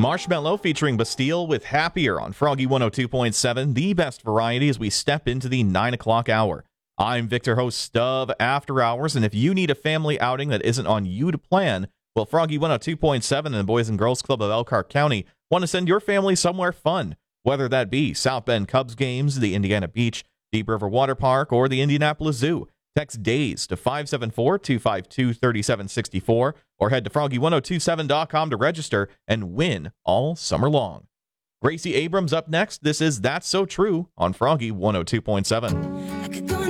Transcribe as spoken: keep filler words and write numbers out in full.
Marshmello featuring Bastille with Happier on Froggy one oh two point seven, the best variety as we step into the nine o'clock hour. I'm Victor, host of After Hours, and if you need a family outing that isn't on you to plan, well, Froggy one oh two point seven and the Boys and Girls Club of Elkhart County want to send your family somewhere fun, whether that be South Bend Cubs games, the Indiana Beach, Deep River Water Park, or the Indianapolis Zoo. Text DAYS to five seven four, two five two, three seven six four or head to froggy one oh two seven dot com to register and win all summer long. Gracie Abrams up next. This is That's So True on Froggy one oh two point seven.